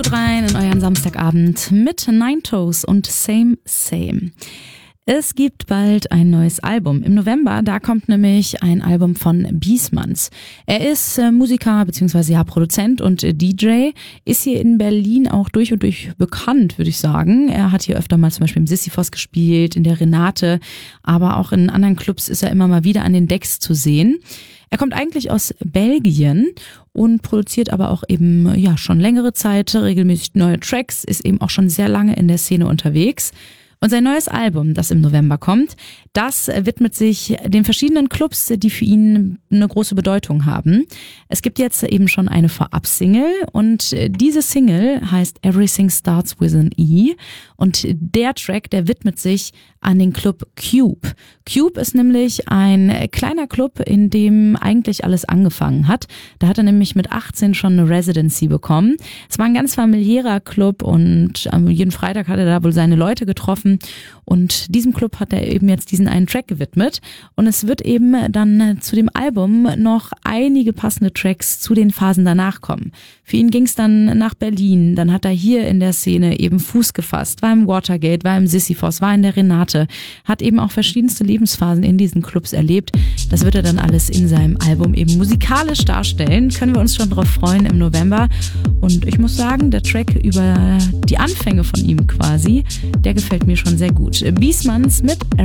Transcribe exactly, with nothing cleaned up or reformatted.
gut rein in euren Samstagabend mit Nine Toes und Same Same. Es gibt bald ein neues Album. Im November, da kommt nämlich ein Album von Biesmanns. Er ist äh, Musiker bzw. ja Produzent und äh, D J, ist hier in Berlin auch durch und durch bekannt, würde ich sagen. Er hat hier öfter mal zum Beispiel im Sisyphos gespielt, in der Renate, aber auch in anderen Clubs ist er immer mal wieder an den Decks zu sehen. Er kommt eigentlich aus Belgien und produziert aber auch eben ja schon längere Zeit regelmäßig neue Tracks, ist eben auch schon sehr lange in der Szene unterwegs. Und sein neues Album, das im November kommt, das widmet sich den verschiedenen Clubs, die für ihn eine große Bedeutung haben. Es gibt jetzt eben schon eine Vorab-Single und diese Single heißt Everything Starts with an E und der Track, der widmet sich an den Club Cube. Cube ist nämlich ein kleiner Club, in dem eigentlich alles angefangen hat. Da hat er nämlich mit achtzehn schon eine Residency bekommen. Es war ein ganz familiärer Club und jeden Freitag hat er da wohl seine Leute getroffen und diesem Club hat er eben jetzt diesen einen Track gewidmet und es wird eben dann zu dem Album noch einige passende Tracks zu den Phasen danach kommen. Für ihn ging es dann nach Berlin, dann hat er hier in der Szene eben Fuß gefasst, war im Watergate, war im Sisyphos, war in der Renate, hat eben auch verschiedenste Lebensphasen in diesen Clubs erlebt. Das wird er dann alles in seinem Album eben musikalisch darstellen. Können wir uns schon drauf freuen im November. Und ich muss sagen, der Track über die Anfänge von ihm quasi, der gefällt mir schon sehr gut. Biesmanns mit